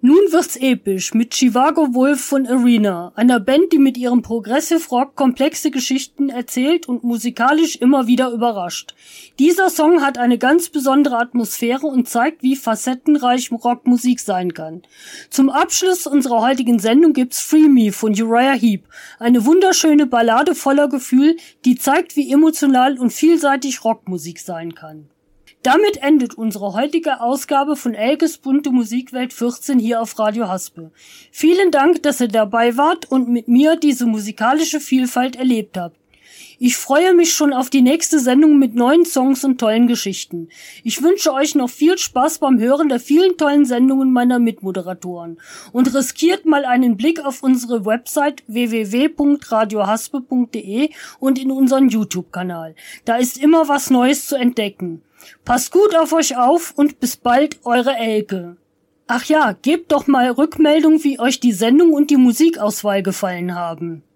Nun wird's episch mit Chivago Wolf von Arena, einer Band, die mit ihrem Progressive Rock komplexe Geschichten erzählt und musikalisch immer wieder überrascht. Dieser Song hat eine ganz besondere Atmosphäre und zeigt, wie facettenreich Rockmusik sein kann. Zum Abschluss unserer heutigen Sendung gibt's Free Me von Uriah Heep, eine wunderschöne Ballade voller Gefühl, die zeigt, wie emotional und vielseitig Rockmusik sein kann. Damit endet unsere heutige Ausgabe von Elkes bunte Musikwelt 14 hier auf Radio Haspe. Vielen Dank, dass ihr dabei wart und mit mir diese musikalische Vielfalt erlebt habt. Ich freue mich schon auf die nächste Sendung mit neuen Songs und tollen Geschichten. Ich wünsche euch noch viel Spaß beim Hören der vielen tollen Sendungen meiner Mitmoderatoren und riskiert mal einen Blick auf unsere Website www.radiohaspe.de und in unseren YouTube-Kanal. Da ist immer was Neues zu entdecken. Passt gut auf euch auf und bis bald, eure Elke. Ach ja, gebt doch mal Rückmeldung, wie euch die Sendung und die Musikauswahl gefallen haben.